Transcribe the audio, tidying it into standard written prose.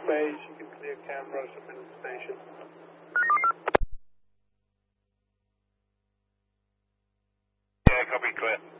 base, you can clear cameras up in the station. Yeah, copy, clear.